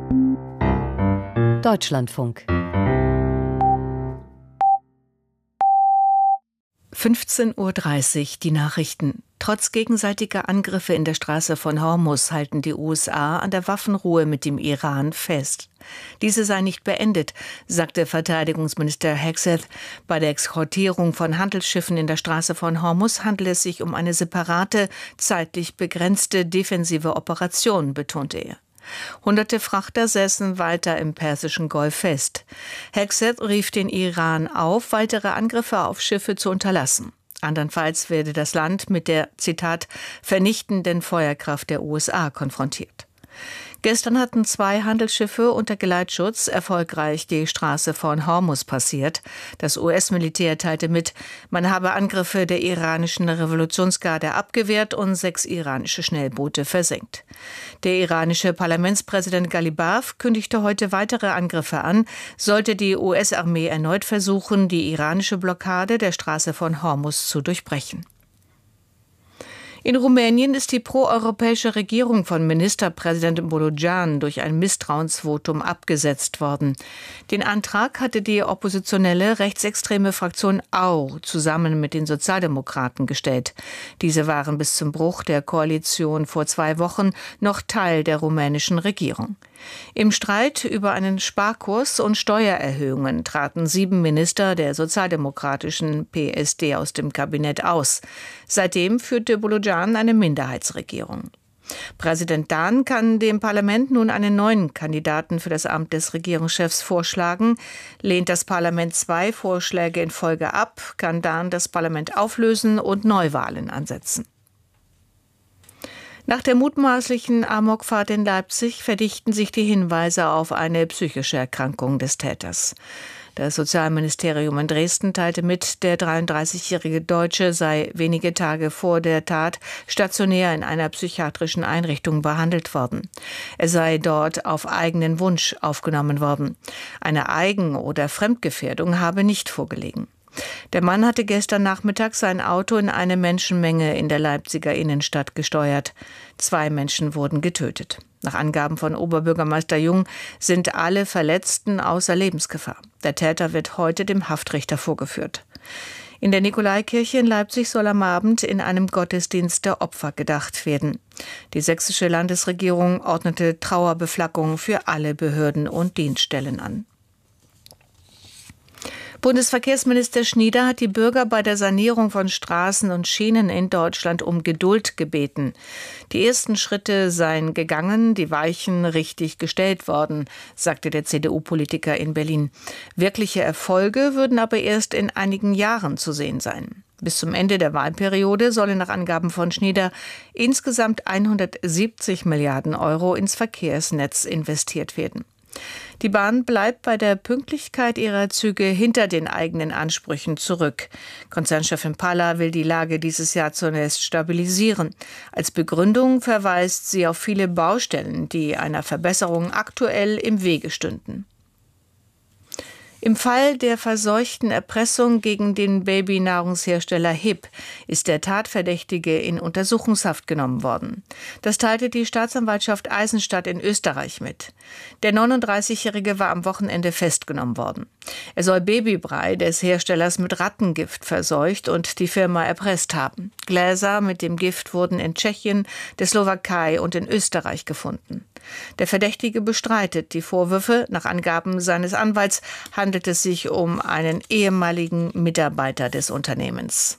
Deutschlandfunk 15:30 Uhr, die Nachrichten. Trotz gegenseitiger Angriffe in der Straße von Hormuz halten die USA an der Waffenruhe mit dem Iran fest. Diese sei nicht beendet, sagte Verteidigungsminister Hegseth. Bei der Eskortierung von Handelsschiffen in der Straße von Hormuz handele es sich um eine separate, zeitlich begrenzte defensive Operation, betonte er. Hunderte Frachter säßen weiter im Persischen Golf fest. Hegseth rief den Iran auf, weitere Angriffe auf Schiffe zu unterlassen. Andernfalls werde das Land mit der, Zitat, vernichtenden Feuerkraft der USA konfrontiert. Gestern hatten 2 Handelsschiffe unter Geleitschutz erfolgreich die Straße von Hormuz passiert. Das US-Militär teilte mit, man habe Angriffe der iranischen Revolutionsgarde abgewehrt und 6 iranische Schnellboote versenkt. Der iranische Parlamentspräsident Ghalibaf kündigte heute weitere Angriffe an, sollte die US-Armee erneut versuchen, die iranische Blockade der Straße von Hormuz zu durchbrechen. In Rumänien ist die proeuropäische Regierung von Ministerpräsident Bolojan durch ein Misstrauensvotum abgesetzt worden. Den Antrag hatte die oppositionelle rechtsextreme Fraktion AU zusammen mit den Sozialdemokraten gestellt. Diese waren bis zum Bruch der Koalition vor 2 Wochen noch Teil der rumänischen Regierung. Im Streit über einen Sparkurs und Steuererhöhungen traten 7 Minister der sozialdemokratischen PSD aus dem Kabinett aus. Seitdem führte Bolojan eine Minderheitsregierung. Präsident Dan kann dem Parlament nun einen neuen Kandidaten für das Amt des Regierungschefs vorschlagen. Lehnt das Parlament 2 Vorschläge in Folge ab, kann Dan das Parlament auflösen und Neuwahlen ansetzen. Nach der mutmaßlichen Amokfahrt in Leipzig verdichten sich die Hinweise auf eine psychische Erkrankung des Täters. Das Sozialministerium in Dresden teilte mit, der 33-jährige Deutsche sei wenige Tage vor der Tat stationär in einer psychiatrischen Einrichtung behandelt worden. Er sei dort auf eigenen Wunsch aufgenommen worden. Eine Eigen- oder Fremdgefährdung habe nicht vorgelegen. Der Mann hatte gestern Nachmittag sein Auto in eine Menschenmenge in der Leipziger Innenstadt gesteuert. 2 Menschen wurden getötet. Nach Angaben von Oberbürgermeister Jung sind alle Verletzten außer Lebensgefahr. Der Täter wird heute dem Haftrichter vorgeführt. In der Nikolaikirche in Leipzig soll am Abend in einem Gottesdienst der Opfer gedacht werden. Die sächsische Landesregierung ordnete Trauerbeflaggung für alle Behörden und Dienststellen an. Bundesverkehrsminister Schnieder hat die Bürger bei der Sanierung von Straßen und Schienen in Deutschland um Geduld gebeten. Die ersten Schritte seien gegangen, die Weichen richtig gestellt worden, sagte der CDU-Politiker in Berlin. Wirkliche Erfolge würden aber erst in einigen Jahren zu sehen sein. Bis zum Ende der Wahlperiode sollen nach Angaben von Schnieder insgesamt 170 Milliarden Euro ins Verkehrsnetz investiert werden. Die Bahn bleibt bei der Pünktlichkeit ihrer Züge hinter den eigenen Ansprüchen zurück. Konzernchefin Palla will die Lage dieses Jahr zunächst stabilisieren. Als Begründung verweist sie auf viele Baustellen, die einer Verbesserung aktuell im Wege stünden. Im Fall der verseuchten Erpressung gegen den Babynahrungshersteller HiP ist der Tatverdächtige in Untersuchungshaft genommen worden. Das teilte die Staatsanwaltschaft Eisenstadt in Österreich mit. Der 39-Jährige war am Wochenende festgenommen worden. Er soll Babybrei des Herstellers mit Rattengift verseucht und die Firma erpresst haben. Gläser mit dem Gift wurden in Tschechien, der Slowakei und in Österreich gefunden. Der Verdächtige bestreitet die Vorwürfe. Nach Angaben seines Anwalts handelt es sich um einen ehemaligen Mitarbeiter des Unternehmens.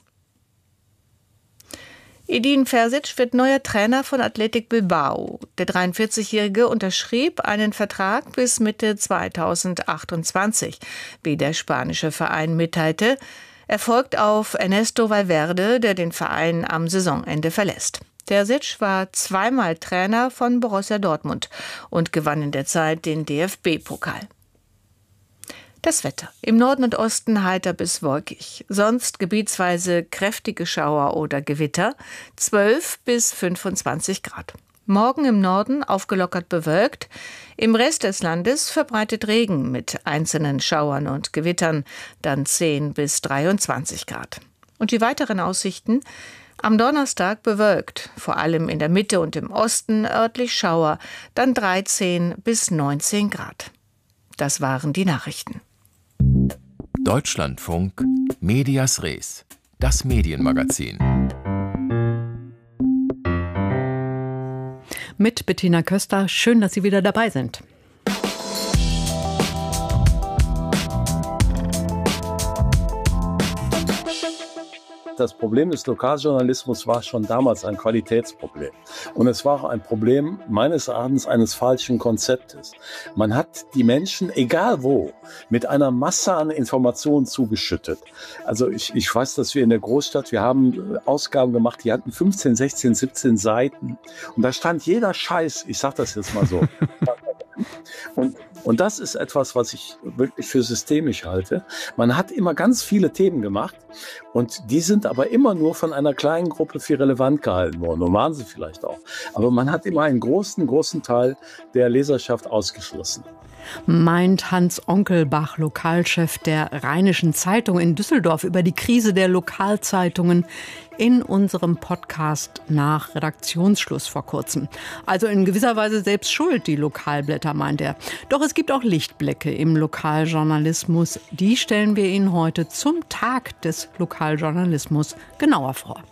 Edin Terzic wird neuer Trainer von Athletic Bilbao. Der 43-Jährige unterschrieb einen Vertrag bis Mitte 2028, wie der spanische Verein mitteilte. Er folgt auf Ernesto Valverde, der den Verein am Saisonende verlässt. Terzic war 2-mal Trainer von Borussia Dortmund und gewann in der Zeit den DFB-Pokal. Das Wetter. Im Norden und Osten heiter bis wolkig. Sonst gebietsweise kräftige Schauer oder Gewitter. 12 bis 25 Grad. Morgen im Norden aufgelockert bewölkt. Im Rest des Landes verbreitet Regen mit einzelnen Schauern und Gewittern. Dann 10 bis 23 Grad. Und die weiteren Aussichten. Am Donnerstag bewölkt, vor allem in der Mitte und im Osten örtlich Schauer, dann 13 bis 19 Grad. Das waren die Nachrichten. Deutschlandfunk Medias Res, das Medienmagazin. Mit Bettina Köster. Schön, dass Sie wieder dabei sind. Das Problem des Lokaljournalismus war schon damals ein Qualitätsproblem. Und es war auch ein Problem meines Erachtens eines falschen Konzeptes. Man hat die Menschen, egal wo, mit einer Masse an Informationen zugeschüttet. Also ich weiß, dass wir in der Großstadt, wir haben Ausgaben gemacht, die hatten 15, 16, 17 Seiten. Und da stand jeder Scheiß, ich sag das jetzt mal so. Und das ist etwas, was ich wirklich für systemisch halte. Man hat immer ganz viele Themen gemacht und die sind aber immer nur von einer kleinen Gruppe für relevant gehalten worden. Und waren sie vielleicht auch. Aber man hat immer einen großen Teil der Leserschaft ausgeschlossen. Meint Hans Onkelbach, Lokalchef der Rheinischen Zeitung in Düsseldorf, über die Krise der Lokalzeitungen in unserem Podcast nach Redaktionsschluss vor kurzem. Also in gewisser Weise selbst schuld, die Lokalblätter, meint er. Doch es gibt auch Lichtblicke im Lokaljournalismus. Die stellen wir Ihnen heute zum Tag des Lokaljournalismus genauer vor.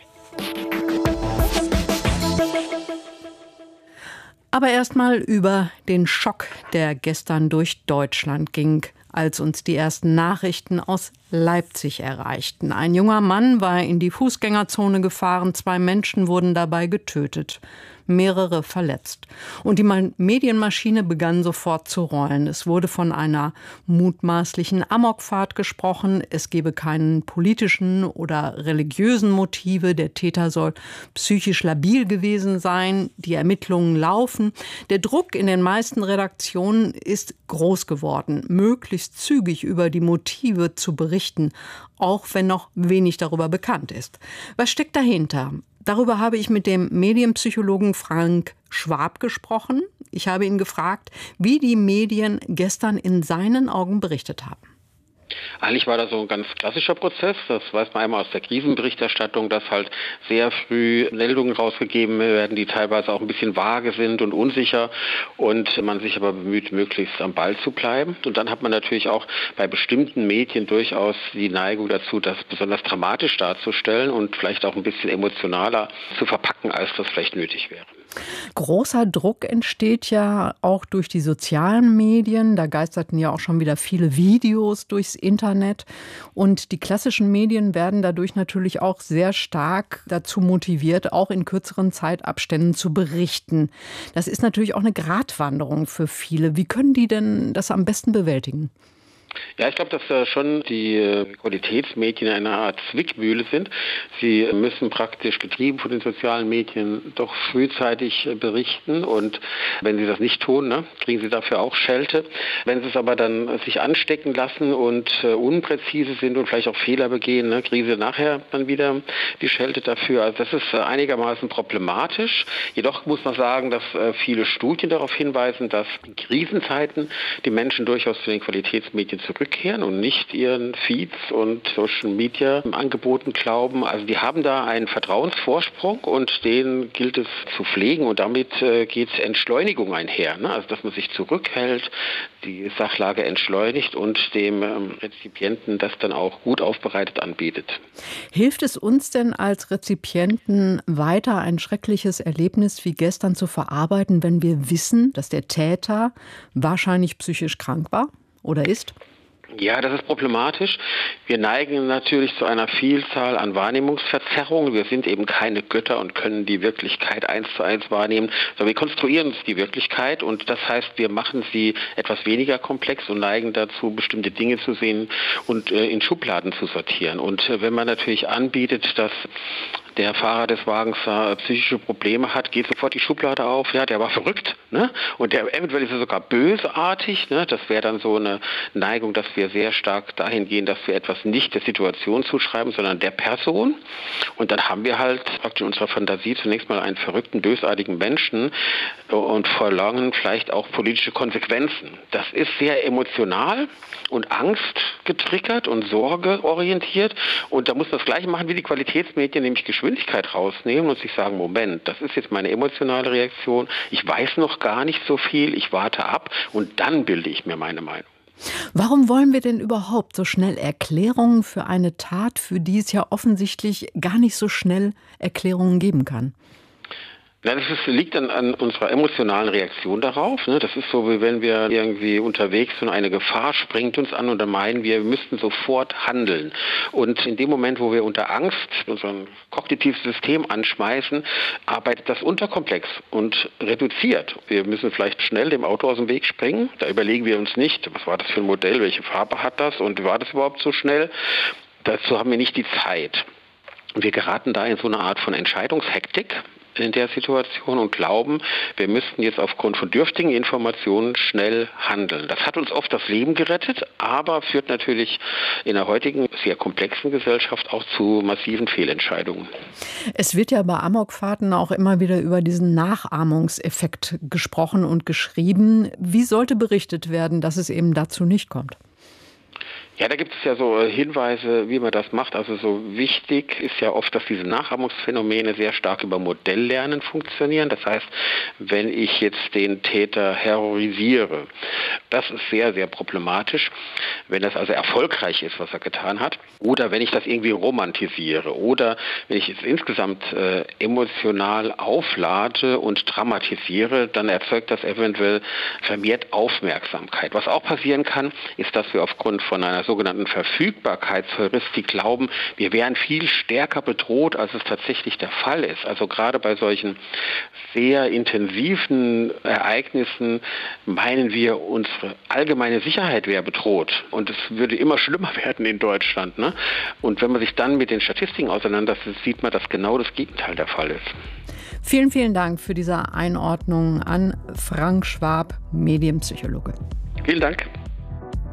Aber erstmal über den Schock, der gestern durch Deutschland ging, als uns die ersten Nachrichten aus Leipzig erreichten. Ein junger Mann war in die Fußgängerzone gefahren, 2 Menschen wurden dabei getötet, mehrere verletzt. Und die Medienmaschine begann sofort zu rollen. Es wurde von einer mutmaßlichen Amokfahrt gesprochen. Es gebe keinen politischen oder religiösen Motive. Der Täter soll psychisch labil gewesen sein. Die Ermittlungen laufen. Der Druck in den meisten Redaktionen ist groß geworden, möglichst zügig über die Motive zu berichten, auch wenn noch wenig darüber bekannt ist. Was steckt dahinter? Darüber habe ich mit dem Medienpsychologen Frank Schwab gesprochen. Ich habe ihn gefragt, wie die Medien gestern in seinen Augen berichtet haben. Eigentlich war das so ein ganz klassischer Prozess. Das weiß man einmal aus der Krisenberichterstattung, dass halt sehr früh Meldungen rausgegeben werden, die teilweise auch ein bisschen vage sind und unsicher und man sich aber bemüht, möglichst am Ball zu bleiben. Und dann hat man natürlich auch bei bestimmten Medien durchaus die Neigung dazu, das besonders dramatisch darzustellen und vielleicht auch ein bisschen emotionaler zu verpacken, als das vielleicht nötig wäre. Großer Druck entsteht ja auch durch die sozialen Medien. Da geisterten ja auch schon wieder viele Videos durchs Internet. Und die klassischen Medien werden dadurch natürlich auch sehr stark dazu motiviert, auch in kürzeren Zeitabständen zu berichten. Das ist natürlich auch eine Gratwanderung für viele. Wie können die denn das am besten bewältigen? Ja, ich glaube, dass schon die Qualitätsmedien eine Art Zwickmühle sind. Sie müssen praktisch getrieben von den sozialen Medien doch frühzeitig berichten und wenn sie das nicht tun, kriegen sie dafür auch Schelte. Wenn sie es aber dann sich anstecken lassen und unpräzise sind und vielleicht auch Fehler begehen, kriegen sie nachher dann wieder die Schelte dafür. Also das ist einigermaßen problematisch. Jedoch muss man sagen, dass viele Studien darauf hinweisen, dass in Krisenzeiten die Menschen durchaus zu den Qualitätsmedien zurückkehren und nicht ihren Feeds und Social Media Angeboten glauben. Also die haben da einen Vertrauensvorsprung und den gilt es zu pflegen und damit geht Entschleunigung einher. Also dass man sich zurückhält, die Sachlage entschleunigt und dem Rezipienten das dann auch gut aufbereitet anbietet. Hilft es uns denn als Rezipienten weiter ein schreckliches Erlebnis wie gestern zu verarbeiten, wenn wir wissen, dass der Täter wahrscheinlich psychisch krank war oder ist? Ja, das ist problematisch. Wir neigen natürlich zu einer Vielzahl an Wahrnehmungsverzerrungen. Wir sind eben keine Götter und können die Wirklichkeit 1:1 wahrnehmen, sondern wir konstruieren uns die Wirklichkeit und das heißt, wir machen sie etwas weniger komplex und neigen dazu, bestimmte Dinge zu sehen und in Schubladen zu sortieren. Und wenn man natürlich anbietet, dass der Fahrer des Wagens psychische Probleme hat, geht sofort die Schublade auf. Ja, der war verrückt, Und der eventuell ist er sogar bösartig, Das wäre dann so eine Neigung, dass wir sehr stark dahin gehen, dass wir etwas nicht der Situation zuschreiben, sondern der Person. Und dann haben wir halt praktisch in unserer Fantasie zunächst mal einen verrückten, bösartigen Menschen und verlangen vielleicht auch politische Konsequenzen. Das ist sehr emotional und Angst getriggert und sorgeorientiert. Und da muss man das Gleiche machen wie die Qualitätsmedien, nämlich Geschwindigkeit rausnehmen und sich sagen, Moment, das ist jetzt meine emotionale Reaktion. Ich weiß noch gar nicht so viel, ich warte ab und dann bilde ich mir meine Meinung. Warum wollen wir denn überhaupt so schnell Erklärungen für eine Tat, für die es ja offensichtlich gar nicht so schnell Erklärungen geben kann? Ja, das liegt an unserer emotionalen Reaktion darauf. Ne? Das ist so, wie wenn wir irgendwie unterwegs sind und eine Gefahr springt uns an und dann meinen wir müssten sofort handeln. Und in dem Moment, wo wir unter Angst unser kognitives System anschmeißen, arbeitet das unterkomplex und reduziert. Wir müssen vielleicht schnell dem Auto aus dem Weg springen. Da überlegen wir uns nicht, was war das für ein Modell, welche Farbe hat das und war das überhaupt so schnell? Dazu haben wir nicht die Zeit. Und wir geraten da in so eine Art von Entscheidungshektik in der Situation und glauben, wir müssten jetzt aufgrund von dürftigen Informationen schnell handeln. Das hat uns oft das Leben gerettet, aber führt natürlich in der heutigen sehr komplexen Gesellschaft auch zu massiven Fehlentscheidungen. Es wird ja bei Amokfahrten auch immer wieder über diesen Nachahmungseffekt gesprochen und geschrieben. Wie sollte berichtet werden, dass es eben dazu nicht kommt? Ja, da gibt es ja so Hinweise, wie man das macht. Also so wichtig ist ja oft, dass diese Nachahmungsphänomene sehr stark über Modelllernen funktionieren. Das heißt, wenn ich jetzt den Täter terrorisiere, das ist sehr, sehr problematisch. Wenn das also erfolgreich ist, was er getan hat, oder wenn ich das irgendwie romantisiere, oder wenn ich es insgesamt emotional auflade und dramatisiere, dann erzeugt das eventuell vermehrt Aufmerksamkeit. Was auch passieren kann, ist, dass wir aufgrund von einer sogenannten Verfügbarkeitsheuristik glauben, wir wären viel stärker bedroht, als es tatsächlich der Fall ist. Also gerade bei solchen sehr intensiven Ereignissen meinen wir, unsere allgemeine Sicherheit wäre bedroht. Und es würde immer schlimmer werden in Deutschland. Ne? Und wenn man sich dann mit den Statistiken auseinandersetzt, sieht man, dass genau das Gegenteil der Fall ist. Vielen, vielen Dank für diese Einordnung an Frank Schwab, Medienpsychologe. Vielen Dank.